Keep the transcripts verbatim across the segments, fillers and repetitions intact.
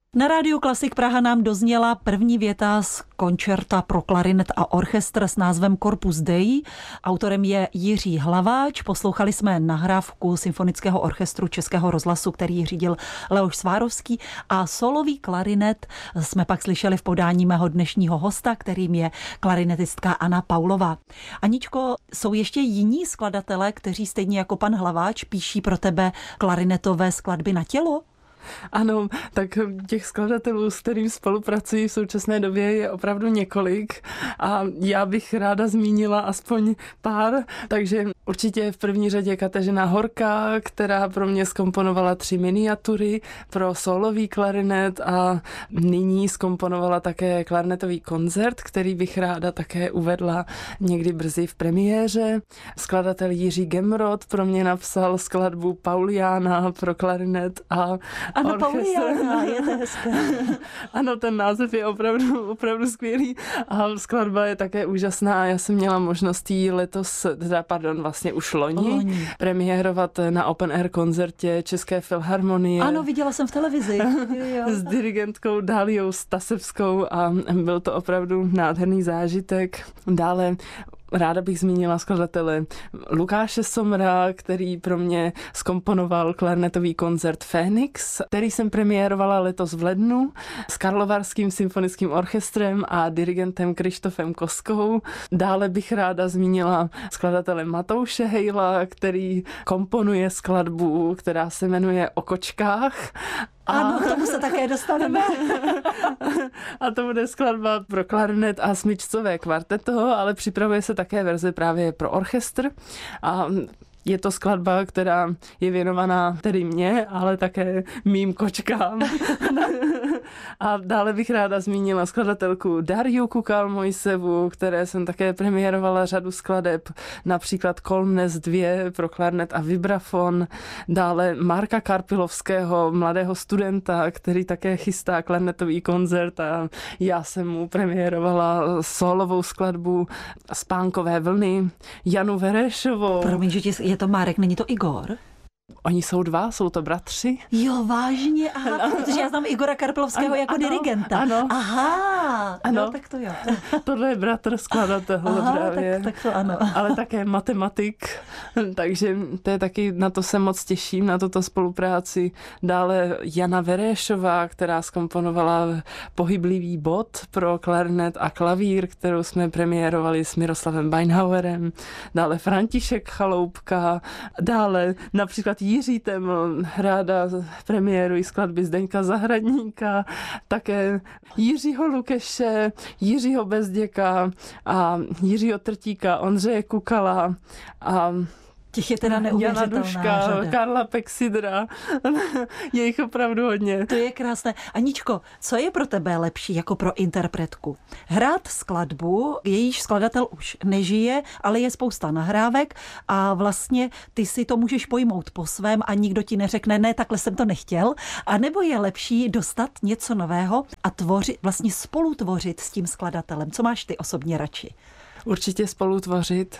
Na Rádiu Klasik Praha nám dozněla první věta z koncerta pro klarinet a orchestr s názvem Corpus Dei. Autorem je Jiří Hlaváč. Poslouchali jsme nahrávku Symfonického orchestru Českého rozhlasu, který řídil Leoš Svárovský, a solový klarinet jsme pak slyšeli v podání mého dnešního hosta, kterým je klarinetistka Anna Paulová. Aničko, jsou ještě jiní skladatelé, kteří stejně jako pan Hlaváč píší pro tebe klarinetové skladby na tělo? Ano, tak těch skladatelů, s kterým spolupracuji v současné době, je opravdu několik a já bych ráda zmínila aspoň pár, takže určitě v první řadě Kateřina Horká, která pro mě zkomponovala tři miniatury pro solový klarinet a nyní zkomponovala také klarinetový koncert, který bych ráda také uvedla někdy brzy v premiéře. Skladatel Jiří Gemrod pro mě napsal skladbu Pauliana pro klarinet a Ano, Pauliana, je to hezké. Ano, ten název je opravdu, opravdu skvělý a skladba je také úžasná. Já jsem měla možnost jí letos, teda pardon, vlastně už loni, loni. premiérovat na Open Air koncertě České filharmonie. Ano, viděla jsem v televizi. S dirigentkou Dáliou Stasevskou a byl to opravdu nádherný zážitek. Dále ráda bych zmínila skladatele Lukáše Somra, který pro mě zkomponoval klarinetový koncert Fénix, který jsem premiérovala letos v lednu s Karlovarským symfonickým orchestrem a dirigentem Krištofem Koskou. Dále bych ráda zmínila skladatele Matouše Hejla, který komponuje skladbu, která se jmenuje O kočkách. A ano, k tomu se také dostaneme. A to bude skladba pro klarinet a smyčcové kvarteto, ale připravuje se také verze právě pro orchestr. A je to skladba, která je věnovaná tedy mně, ale také mým kočkám. A dále bych ráda zmínila skladatelku Darju Kukal-Mojsevu, které jsem také premiérovala řadu skladeb, například Kolmnes dva pro klarinet a vibrafon. Dále Marka Karpilovského, mladého studenta, který také chystá klarinetový koncert a já jsem mu premiérovala solovou skladbu Spánkové vlny. Janu Verešovou. Promiň, že je to Marek, není to Igor? Oni jsou dva, jsou to bratři. Jo, vážně, aha, ano. Protože já znám Igora Karpilovského ano, jako ano, dirigenta. Ano. Aha, ano. No, tak to jo. Tohle je bratr skladatel právě. Tak, tak to ano. Ale také matematik, takže to je taky, na to se moc těším, na tuto spolupráci. Dále Jana Verešová, která zkomponovala Pohyblivý bod pro klarinet a klavír, kterou jsme premiérovali s Miroslavem Beinhauerem. Dále František Chaloupka, dále například Jiří Teml, ráda premiérují skladby Zdeňka Zahradníka, také Jiřího Lukeše, Jiřího Bezděka a Jiřího Trtíka, Ondřeje Kukala a těch je teda neuvěřitelná Jana Duška, řada. Karla Pexidra, je jich opravdu hodně. To je krásné. Aničko, co je pro tebe lepší jako pro interpretku? Hrát skladbu, jejíž skladatel už nežije, ale je spousta nahrávek a vlastně ty si to můžeš pojmout po svém a nikdo ti neřekne, ne, takhle jsem to nechtěl, a nebo je lepší dostat něco nového a tvořit, vlastně spolutvořit s tím skladatelem. Co máš ty osobně radši? Určitě spolutvořit.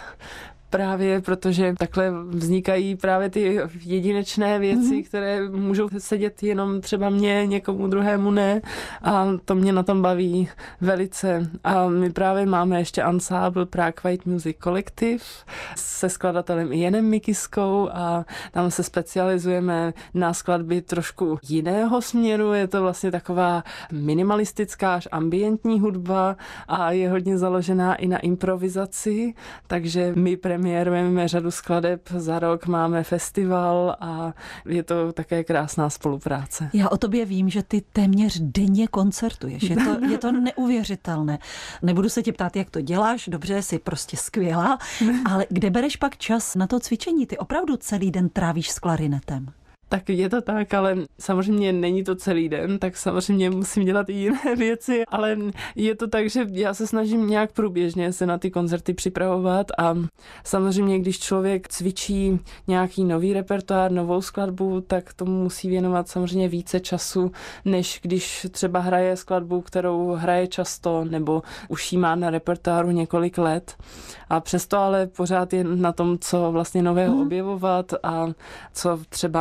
Právě protože takhle vznikají právě ty jedinečné věci, mm-hmm. které můžou sedět jenom třeba mě, někomu druhému ne, a to mě na tom baví velice. A my právě máme ještě ansábl Prague White Music Collective se skladatelem Janem Mikiskou a tam se specializujeme na skladby trošku jiného směru. Je to vlastně taková minimalistická až ambientní hudba a je hodně založená i na improvizaci, takže my premiérujeme řadu skladeb, za rok máme festival a je to také krásná spolupráce. Já o tobě vím, že ty téměř denně koncertuješ. Je to, je to neuvěřitelné. Nebudu se tě ptát, jak to děláš, dobře, jsi prostě skvělá, ale kde bereš pak čas na to cvičení? Ty opravdu celý den trávíš s klarinetem. Tak je to tak, ale samozřejmě není to celý den, tak samozřejmě musím dělat i jiné věci, ale je to tak, že já se snažím nějak průběžně se na ty koncerty připravovat a samozřejmě, když člověk cvičí nějaký nový repertoár, novou skladbu, tak tomu musí věnovat samozřejmě více času, než když třeba hraje skladbu, kterou hraje často, nebo už jí má na repertoáru několik let. A přesto ale pořád je na tom, co vlastně nového objevovat a co třeba na tom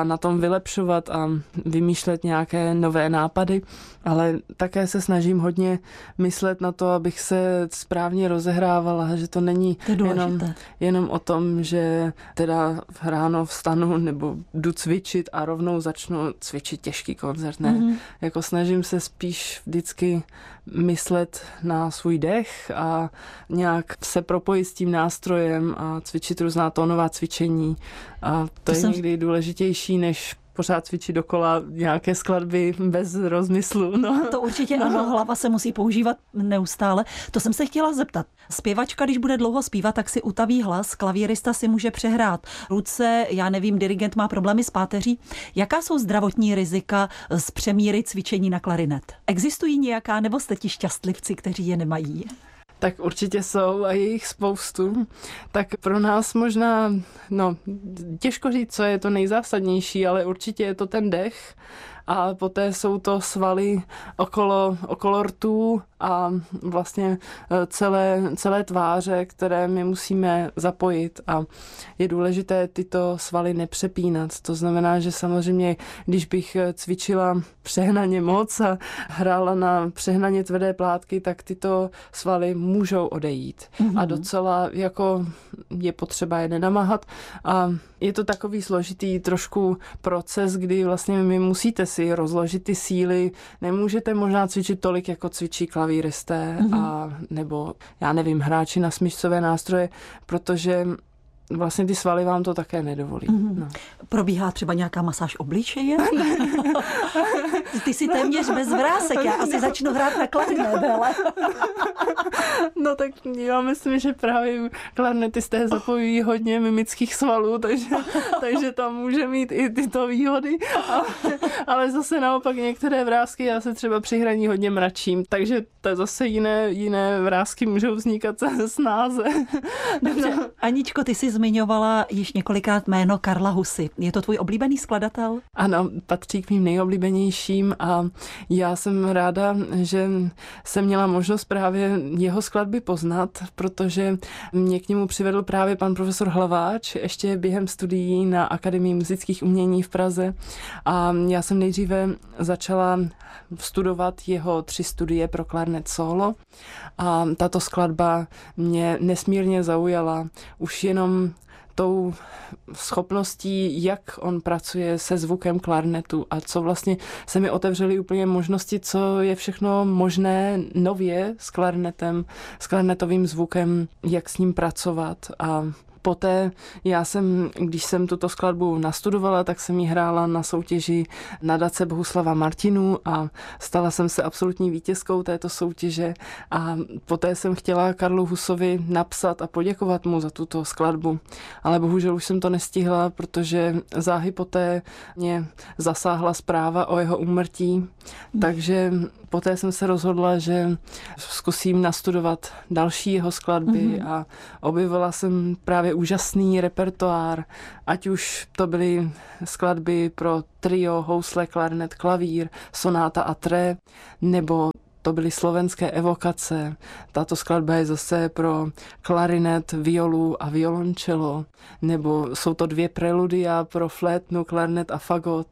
vylepšovat a vymýšlet nějaké nové nápady, ale také se snažím hodně myslet na to, abych se správně rozehrávala, že to není to jenom, jenom o tom, že teda ráno vstanu nebo jdu cvičit a rovnou začnu cvičit těžký koncert. Ne. Mm-hmm. Jako snažím se spíš vždycky myslet na svůj dech a nějak se propojit s tím nástrojem a cvičit různá tónová cvičení. A to, to je jsem... někdy důležitější, než pořád cvičit dokola nějaké skladby bez rozmyslu. No. To určitě ano, hlava se musí používat neustále. To jsem se chtěla zeptat. Zpěvačka, když bude dlouho zpívat, tak si utaví hlas, klavírista si může přehrát ruce, já nevím, dirigent má problémy s páteří. Jaká jsou zdravotní rizika z přemíry cvičení na klarinet? Existují nějaká, nebo jste ti šťastlivci, kteří je nemají? Tak určitě jsou a je jich spoustu. Tak pro nás možná, no těžko říct, co je to nejzásadnější, ale určitě je to ten dech a poté jsou to svaly okolo, okolo rtů a vlastně celé, celé tváře, které my musíme zapojit a je důležité tyto svaly nepřepínat. To znamená, že samozřejmě, když bych cvičila přehnaně moc a hrála na přehnaně tvrdé plátky, tak tyto svaly můžou odejít. Mm-hmm. A docela jako je potřeba je nenamáhat a je to takový složitý trošku proces, kdy vlastně my musíte si rozložit ty síly. Nemůžete možná cvičit tolik, jako cvičí klavíristé mm-hmm. a nebo, já nevím, hráči na smyčcové nástroje, protože vlastně ty svaly vám to také nedovolí. Mm-hmm. No. Probíhá třeba nějaká masáž obličeje? Ty jsi téměř bez vrásek, já asi začnu hrát na klarinet, hele. No tak já myslím, že právě klarinetisté zapojují hodně mimických svalů, takže, takže tam může mít i tyto výhody, ale, ale zase naopak některé vrásky já se třeba při hraní hodně mračím, takže to zase jiné, jiné vrásky můžou vznikat snáze. Dobře, Aničko, ty jsi zmiňovala již několikrát jméno Karla Husy. Je to tvůj oblíbený skladatel? Ano, patří k mým nejoblíbenějším a já jsem ráda, že jsem měla možnost právě jeho skladby poznat, protože mě k němu přivedl právě pan profesor Hlaváč ještě během studií na Akademii muzických umění v Praze a já jsem nejdříve začala studovat jeho tři studie pro klarnet solo a tato skladba mě nesmírně zaujala. Už jenom tou schopností, jak on pracuje se zvukem klarnetu a co vlastně se mi otevřely úplně možnosti, co je všechno možné nově s klarnetem, s klarnetovým zvukem, jak s ním pracovat a poté já jsem, když jsem tuto skladbu nastudovala, tak jsem ji hrála na soutěži nadace Bohuslava Martinů a stala jsem se absolutní vítězkou této soutěže a poté jsem chtěla Karlu Husovi napsat a poděkovat mu za tuto skladbu, ale bohužel už jsem to nestihla, protože záhy poté mě zasáhla zpráva o jeho úmrtí, takže poté jsem se rozhodla, že zkusím nastudovat další jeho skladby mm-hmm. a objevila jsem právě úžasný repertoár, ať už to byly skladby pro trio, housle, klarinet, klavír, sonáta a tré, nebo to byly slovenské evokace. Tato skladba je zase pro klarinet, violu a violoncello, nebo jsou to dvě preludia pro flétnu, klarinet a fagot.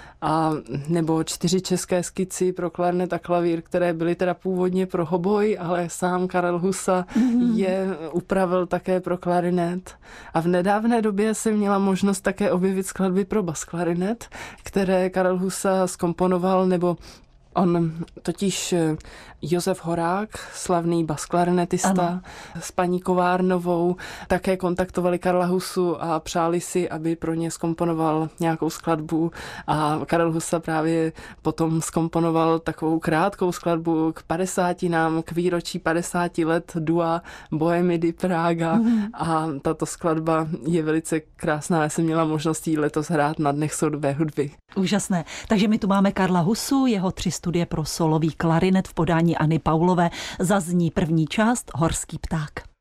A nebo čtyři české skici pro klarnet a klavír, které byly teda původně pro hoboj, ale sám Karel Husa mm-hmm. je upravil také pro klarinet. A v nedávné době jsem měla možnost také objevit skladby pro basklarinet, které Karel Husa zkomponoval, nebo on totiž Josef Horák, slavný basklarinetista, ano. s paní Kovárnovou také kontaktovali Karla Husu a přáli si, aby pro ně zkomponoval nějakou skladbu a Karel Husa právě potom zkomponoval takovou krátkou skladbu k padesátinám, k výročí padesáti let dua Bohemidy Praga mm. a tato skladba je velice krásná. Já jsem měla možnost jí letos hrát na Dnech soudobé hudby. Úžasné. Takže my tu máme Karla Husu, jeho tři studie pro solový klarinet v podání Anny Paulové. Zazní první část Horský pták.